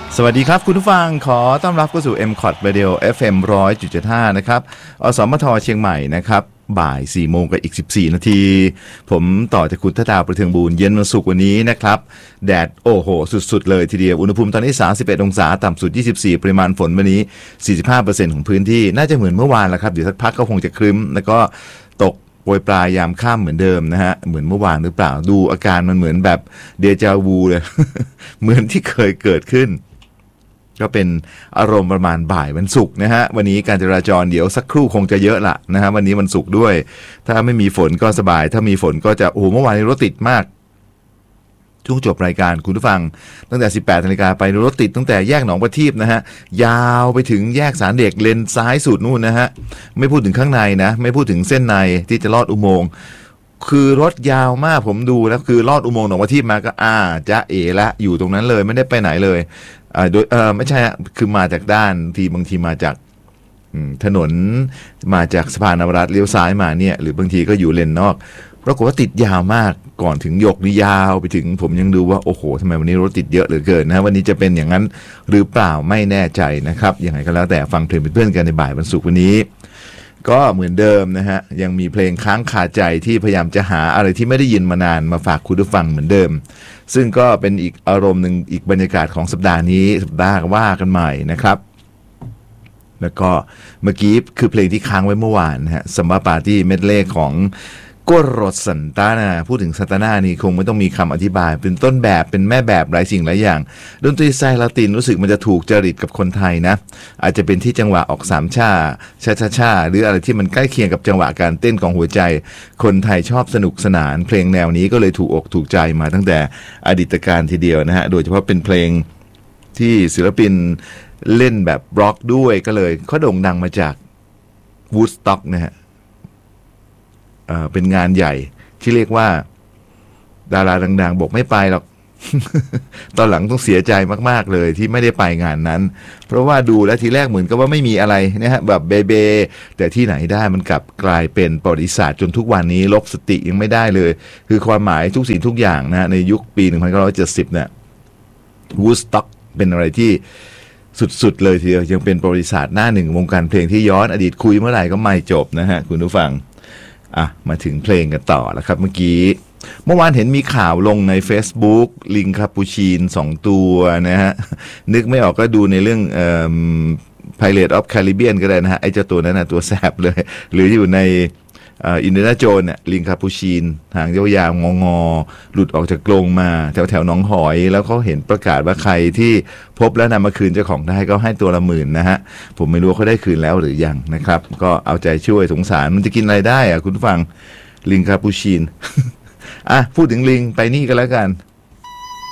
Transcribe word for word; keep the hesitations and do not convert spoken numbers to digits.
สวัสดีครับคุณผู้ฟังขอต้อนรับเข้าสู่ เอ็ม คอท Radio เอฟ เอ็ม หนึ่งร้อยจุดเจ็ดห้า นะครับอสมทเชียงใหม่นะครับบ่ายสี่โมงกับอีกสิบสี่นาทีผมต่อจากคุณทดาประเทืองบูรณ์เย็นวันศุกร์วันนี้นะครับแดดโอ้โหสุดๆเลยทีเดียวอุณหภูมิตอนนี้สามสิบเอ็ดองศาต่ำสุดยี่สิบสี่ปริมาณฝนวันนี้ สี่สิบห้าเปอร์เซ็นต์ ของพื้นที่น่าจะเหมือนเมื่อวานแล้วครับเดี๋ยวสักพักก็คงจะครึ้มแล้วก็ตกโปรยปลายยามค่ำเหมือนเดิมนะฮะเหมือนเมื่อวานหรือเปล่าดูอาการมันเหมือนแบบเดจาวูเลย เหมือนที่เคยเกิดขึ้นก็เป็นอารมณ์ประมาณบ่ายวันศุกร์นะฮะวันนี้การจราจรเดี๋ยวสักครู่คงจะเยอะละนะฮะวันนี้วันศุกร์ด้วยถ้าไม่มีฝนก็สบายถ้ามีฝนก็จะโอ้โหเมื่อวานนี้รถติดมากช่วงจบรายการคุณผู้ฟังตั้งแต่สิบแปดนาฬิกาไปรถติดตั้งแต่แยกหนองประทีปนะฮะยาวไปถึงแยกสารเด็กเลนซ้ายสุดนู่นนะฮะไม่พูดถึงข้างในนะไม่พูดถึงเส้นในที่จะลอดอุโมงค์คือรถยาวมากผมดูแล้วคือลอดอุโมงค์หนองประทีปมาก็อ่าจะเอ๋ละอยู่ตรงนั้นเลยไม่ได้ไปไหนเลยอ่าโดยเออไม่ใช่คือมาจากด้านที่บางทีมาจากถนนมาจากสะพานนวรัตน์เลี้ยวซ้ายมาเนี่ยหรือบางทีก็อยู่เลนนอกปรากฏว่าติดยาวมากก่อนถึงหยกนี่ยาวไปถึงผมยังดูว่าโอ้โหทำไมวันนี้รถติดเยอะเหลือเกินนะวันนี้จะเป็นอย่างนั้นหรือเปล่าไม่แน่ใจนะครับยังไงก็แล้วแต่ฟังเพลงเป็นเพื่อนกันในบ่ายวันศุกร์วันนี้ก็เหมือนเดิมนะฮะยังมีเพลงค้างคาใจที่พยายามจะหาอะไรที่ไม่ได้ยินมานานมาฝากคุณผู้ฟังเหมือนเดิมซึ่งก็เป็นอีกอารมณ์หนึ่งอีกบรรยากาศของสัปดาห์นี้สัปดาห์ว่ากันใหม่นะครับแล้วก็เมื่อกี้คือเพลงที่ค้างไว้เมื่อวานนะฮะซัมบ้าปาร์ตี้เมดเล่ของโกรสซันตานาพูดถึงซันตานานี่คงไม่ต้องมีคำอธิบายเป็นต้นแบบเป็นแม่แบบหลายสิ่งหลายอย่างดนตรีไซลาตินรู้สึกมันจะถูกจริตกับคนไทยนะอาจจะเป็นที่จังหวะออกสามชาชาชาชาหรืออะไรที่มันใกล้เคียงกับจังหวะการเต้นของหัวใจคนไทยชอบสนุกสนานเพลงแนวนี้ก็เลยถูกอกถูกใจมาตั้งแต่อดีตการทีเดียวนะฮะโดยเฉพาะเป็นเพลงที่ศิลปินเล่นแบบร็อกด้วยก็เลยเขาโด่งดังมาจากวูดสต็อกนะฮะเอ่อเป็นงานใหญ่ที่เรียกว่าดาราดังๆบอกไม่ไปหรอก ตอนหลังต้องเสียใจมากๆเลยที่ไม่ได้ไปงานนั้นเพราะว่าดูแล้วทีแรกเหมือนกับว่าไม่มีอะไรนะฮะแบบเบเบแต่ที่ไหนได้มันกลับกลายเป็นประวัติศาสตร์จนทุกวันนี้ลบสติยังไม่ได้เลยคือความหมายทุกสิ่งทุกอย่างนะในยุคปีหนึ่งพันเก้าร้อยเจ็ดสิบเนี่ยวูดสต็อกเป็นอะไรที่สุดๆเลยทีเดียวยังเป็นประวัติศาสตร์หน้าหนึ่งวงการเพลงที่ย้อนอดีตคุยเมื่อไหร่ก็ไม่จบนะฮะคุณผู้ฟังอ่ะมาถึงเพลงกันต่อแล้วครับเมื่อกี้เมื่อวานเห็นมีข่าวลงใน Facebook ลิงคาปูชินสองตัวนะฮะนึกไม่ออกก็ดูในเรื่องเอ่อ Pirate of Caribbean ก็ได้นะฮะไอ้เจ้าตัวนั้นนะตัวแสบเลยหรืออยู่ในอินเดียนาโจนเนี่ยลิงคาปูชินหางยาวๆงอๆหลุดออกจากกรงมาแถวแถวหนองหอยแล้วเขาเห็นประกาศว่าใครที่พบแล้วนำมาคืนเจ้าของได้ก็ให้ตัวละหมื่นนะฮะผมไม่รู้เขาได้คืนแล้วหรือยังนะครับก็เอาใจช่วยสงสารมันจะกินอะไรได้อะคุณผู้ฟังลิงคาปูชิน อ่ะพูดถึงลิงไปนี่กันแล้วกัน